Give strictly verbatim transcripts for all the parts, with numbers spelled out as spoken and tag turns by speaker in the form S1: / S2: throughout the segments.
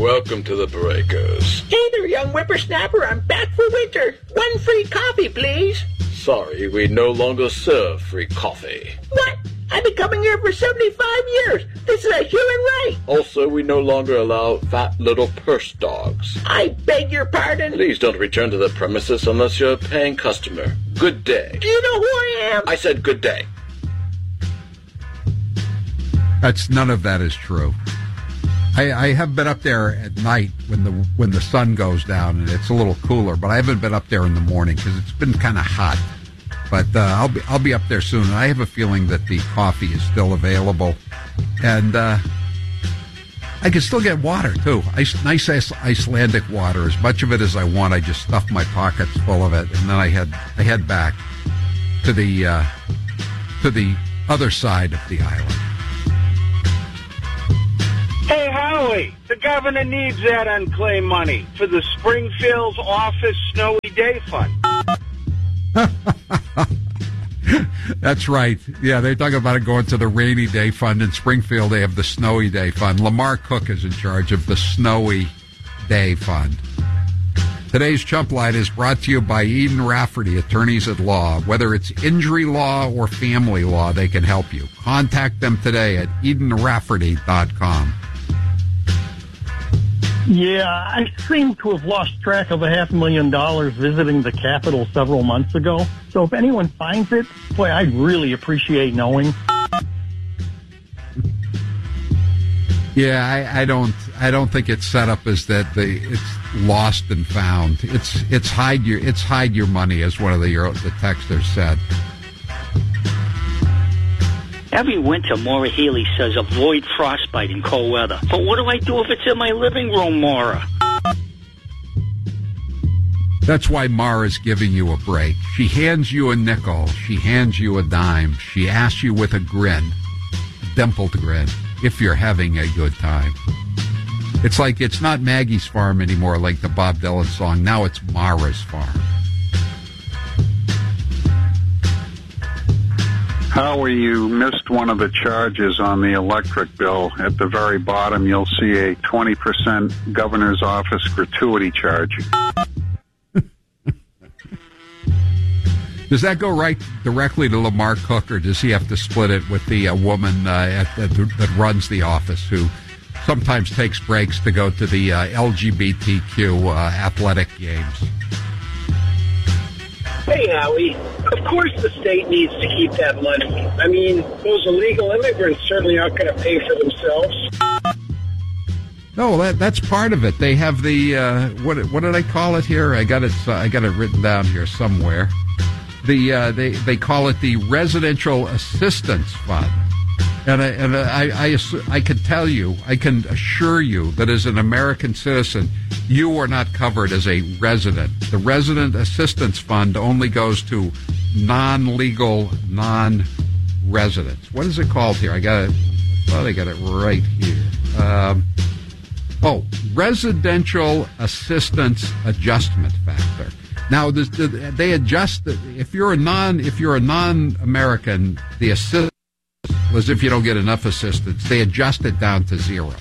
S1: Welcome to the Breakers.
S2: Hey there, young whippersnapper. I'm back for winter. One free coffee, please.
S1: Sorry, we no longer serve free coffee.
S2: What? I've been coming here for seventy-five years. This is a human right.
S1: Also, we no longer allow fat little purse dogs.
S2: I beg your pardon?
S1: Please don't return to the premises unless you're a paying customer. Good day.
S2: Do you know who I am?
S1: I said good day.
S3: That's none of that is true. I, I have been up there at night when the when the sun goes down and it's a little cooler, but I haven't been up there in the morning because it's been kind of hot. But uh, I'll be I'll be up there soon, and I have a feeling that the coffee is still available, and uh, I can still get water too. Ice, nice Icelandic water, as much of it as I want. I just stuff my pockets full of it, and then I head I head back to the uh, to the other side of the island.
S4: Hey, Howie, the governor needs that unclaimed money for the Springfield Office Snowy Day Fund.
S3: That's right. Yeah, they're talking about it going to the Rainy Day Fund. In Springfield, they have the Snowy Day Fund. Lamar Cook is in charge of the Snowy Day Fund. Today's Chump Light is brought to you by Eden Rafferty, attorneys at law. Whether it's injury law or family law, they can help you. Contact them today at eden rafferty dot com.
S5: Yeah, I seem to have lost track of a half a million dollars visiting the Capitol several months ago. So if anyone finds it, boy, I'd really appreciate knowing.
S3: Yeah, I, I don't. I don't think it's set up as that. The it's lost and found. It's it's hide your it's hide your money, as one of the the texters said.
S6: Every winter, Maura Healey says avoid frostbite in cold weather. But what do I do if it's in my living room, Maura?
S3: That's why Mara's giving you a break. She hands you a nickel. She hands you a dime. She asks you with a grin, a dimpled grin, if you're having a good time. It's like it's not Maggie's farm anymore, like the Bob Dylan song. Now it's Mara's farm.
S7: Howie, you missed one of the charges on the electric bill. At the very bottom, you'll see a twenty percent governor's office gratuity charge.
S3: Does that go right directly to Lamar Cook, or does he have to split it with the uh, woman uh, at the, that runs the office, who sometimes takes breaks to go to the uh, L G B T Q uh, athletic games?
S4: Hey, Howie, of course the state needs to keep that money. I mean, those illegal immigrants certainly aren't going to pay for themselves.
S3: No, that, that's part of it. They have the, uh, what what did I call it here? I got it uh, I got it written down here somewhere. The uh, they, they call it the Residential Assistance Fund. And I, and I, I, I can tell you, I can assure you that as an American citizen, you are not covered as a resident. The Resident Assistance Fund only goes to non-legal, non-residents. What is it called here? I got it. I thought I got it right here. Um, oh, Residential Assistance Adjustment Factor. Now, this, they adjust the, if you're a non if you're a non-American, the assistance, as if you don't get enough assistance, they adjust it down to zero.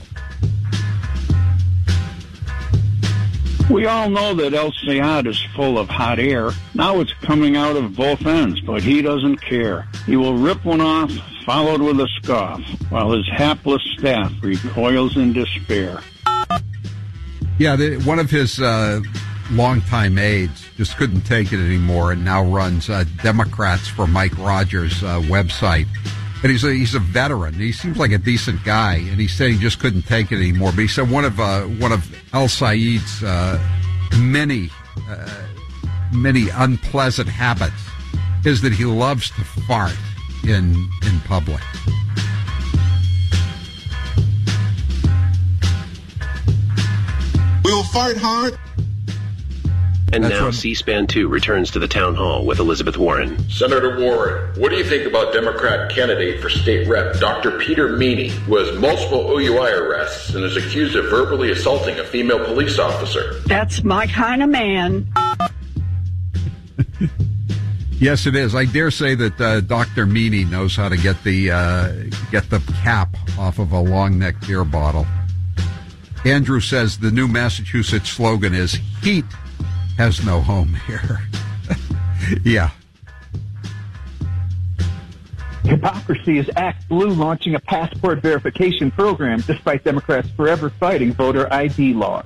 S8: We all know that El Sayad is full of hot air. Now it's coming out of both ends, but he doesn't care. He will rip one off, followed with a scoff, while his hapless staff recoils in despair.
S3: Yeah, the, one of his uh, longtime aides just couldn't take it anymore and now runs uh, Democrats for Mike Rogers' uh, website. And he's a, he's a veteran. He seems like a decent guy, and he said he just couldn't take it anymore. But he said one of uh, one of El Sayed's uh, many uh, many unpleasant habits is that he loves to fart in in public.
S9: We'll fight hard.
S10: And
S3: That's
S10: now
S3: what...
S10: C-SPAN two returns to the town hall with Elizabeth Warren.
S1: Senator Warren, what do you think about Democrat candidate for state rep Doctor Peter Meany, who has multiple O U I arrests and is accused of verbally assaulting a female police officer?
S11: That's my kind of man.
S3: Yes, it is. I dare say that uh, Doctor Meany knows how to get the uh, get the cap off of a long neck beer bottle. Andrew says the new Massachusetts slogan is, heat has no home here. Yeah.
S9: Hypocrisy is Act Blue launching a passport verification program despite Democrats forever fighting voter I D laws.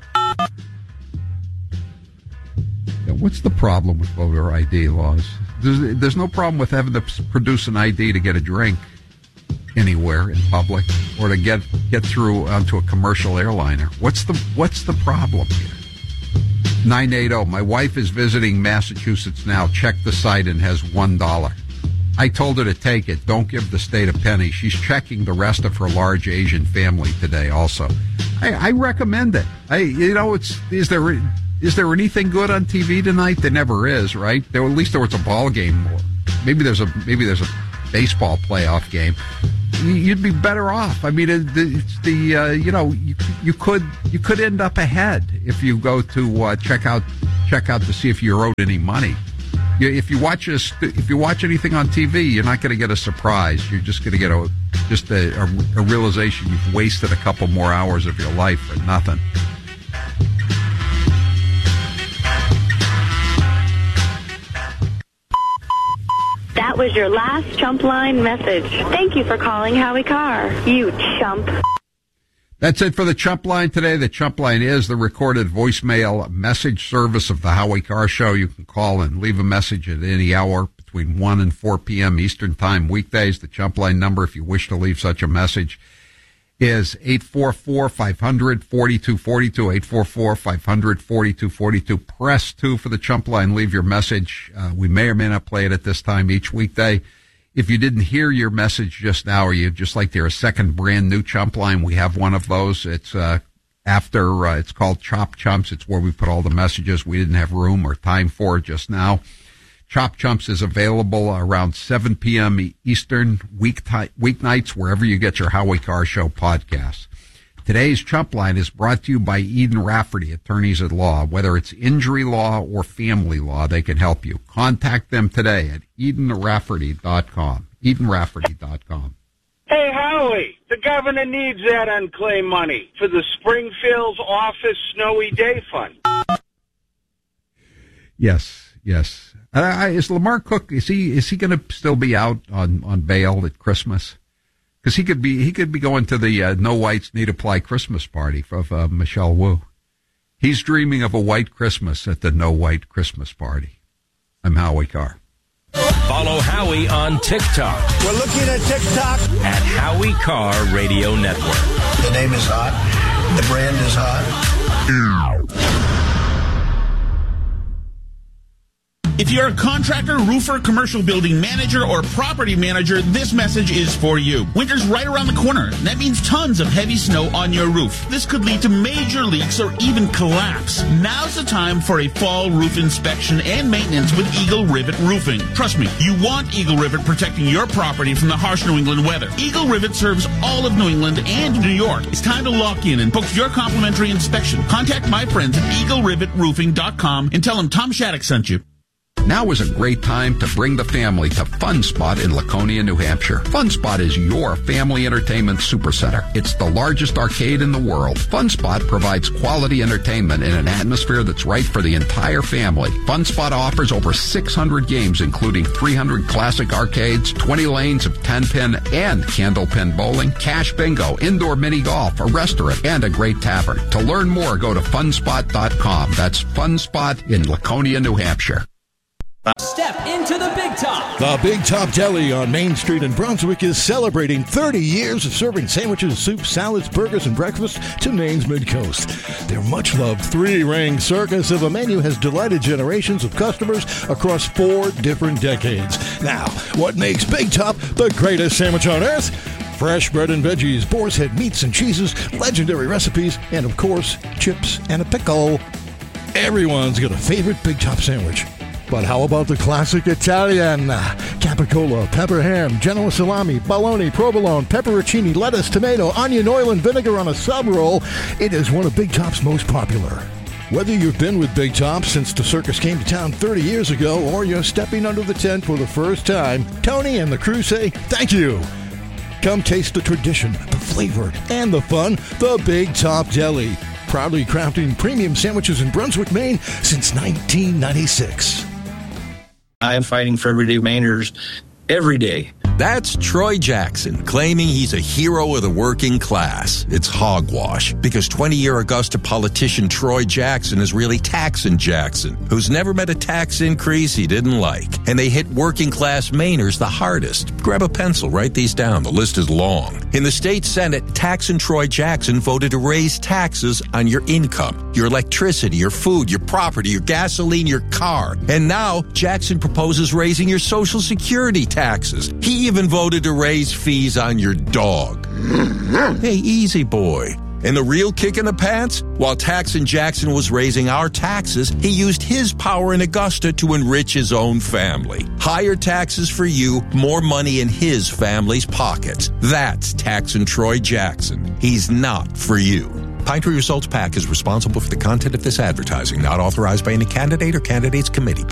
S3: Yeah, what's the problem with voter I D laws? There's, there's no problem with having to produce an I D to get a drink anywhere in public or to get get through onto a commercial airliner. What's the what's the problem here? nine eighty, my wife is visiting Massachusetts now. Check the site and has one dollar. I told her to take it. Don't give the state a penny. She's checking the rest of her large Asian family today also. I, I recommend it. I, you know, it's, is there, is there anything good on T V tonight? There never is, right? There, at least there was a ball game. Maybe there's a, maybe there's a baseball playoff game. You'd be better off. I mean, it's the, uh, you know, you, you could, you could end up ahead if you go to, uh, check out, check out to see if you're owed any money. If you watch a, if you watch anything on T V, you're not going to get a surprise. You're just going to get a just a, a, a realization you've wasted a couple more hours of your life for nothing.
S12: That was your last Chump Line message. Thank you for calling Howie Carr. You chump.
S3: That's it for the Chump Line today. The Chump Line is the recorded voicemail message service of the Howie Carr Show. You can call and leave a message at any hour between one and four p.m. Eastern Time weekdays. The Chump Line number, if you wish to leave such a message, is eight four four, five hundred, forty-two forty-two, eight four four, five hundred, forty-two forty-two. Press two for the Chump Line. Leave your message. Uh, we may or may not play it at this time each weekday. If you didn't hear your message just now, or you'd just like to hear a second brand new Chump Line, we have one of those. It's uh, after, uh, it's called Chop Chumps. It's where we put all the messages we didn't have room or time for just now. Chop Chumps is available around seven p.m. Eastern week t- weeknights, wherever you get your Howie Carr Show podcasts. Today's Chump Line is brought to you by Eden Rafferty, attorneys at law. Whether it's injury law or family law, they can help you. Contact them today at eden rafferty dot com. eden rafferty dot com.
S13: Hey, Howie, the governor needs that unclaimed money for the Springfield office snowy day fund.
S3: Yes, yes. Uh, is Lamar Cook, is he is he going to still be out on, on bail at Christmas? Because he could be he could be going to the uh, No Whites Need Apply Christmas party of uh, Michelle Wu. He's dreaming of a white Christmas at the No White Christmas party. I'm Howie Carr.
S14: Follow Howie on TikTok.
S15: We're looking at TikTok.
S14: At Howie Carr Radio Network.
S15: The name is hot. The brand is hot.
S16: If you're a contractor, roofer, commercial building manager, or property manager, this message is for you. Winter's right around the corner. That means tons of heavy snow on your roof. This could lead to major leaks or even collapse. Now's the time for a fall roof inspection and maintenance with Eagle Rivet Roofing. Trust me, you want Eagle Rivet protecting your property from the harsh New England weather. Eagle Rivet serves all of New England and New York. It's time to lock in and book your complimentary inspection. Contact my friends at eagle rivet roofing dot com and tell them Tom Shattuck sent you.
S3: Now is a great time to bring the family to Fun Spot in Laconia, New Hampshire. Fun Spot is your family entertainment supercenter. It's the largest arcade in the world. Fun Spot provides quality entertainment in an atmosphere that's right for the entire family. Fun Spot offers over six hundred games, including three hundred classic arcades, twenty lanes of ten-pin and candlepin bowling, cash bingo, indoor mini golf, a restaurant, and a great tavern. To learn more, go to fun spot dot com. That's Fun Spot in Laconia, New Hampshire.
S17: Step into the Big Top.
S18: The Big Top Deli on Main Street in Brunswick is celebrating thirty years of serving sandwiches, soups, salads, burgers, and breakfast to Maine's Mid-Coast. Their much-loved three-ring circus of a menu has delighted generations of customers across four different decades. Now, what makes Big Top the greatest sandwich on earth? Fresh bread and veggies, boar's head meats and cheeses, legendary recipes, and, of course, chips and a pickle. Everyone's got a favorite Big Top sandwich. But how about the classic Italian? Capicola, pepper ham, Genoa salami, bologna, provolone, pepperoncini, lettuce, tomato, onion, oil, and vinegar on a sub roll. It is one of Big Top's most popular. Whether you've been with Big Top since the circus came to town thirty years ago or you're stepping under the tent for the first time, Tony and the crew say thank you. Come taste the tradition, the flavor, and the fun. The Big Top Deli. Proudly crafting premium sandwiches in Brunswick, Maine since nineteen ninety-six.
S19: I am fighting for everyday Mainers every day.
S20: That's Troy Jackson, claiming he's a hero of the working class. It's hogwash, because twenty-year Augusta politician Troy Jackson is really Taxin' Jackson, who's never met a tax increase he didn't like. And they hit working class Mainers the hardest. Grab a pencil, write these down. The list is long. In the state Senate, Taxin' Troy Jackson voted to raise taxes on your income, your electricity, your food, your property, your gasoline, your car. And now, Jackson proposes raising your Social Security taxes. He even voted to raise fees on your dog. Hey, easy boy. And the real kick in the pants? While Taxin' Jackson was raising our taxes, he used his power in Augusta to enrich his own family. Higher taxes for you, more money in his family's pockets. That's Taxin' Troy Jackson. He's not for you. Pine Tree Results PAC is responsible for the content of this advertising, not authorized by any candidate or candidate's committee.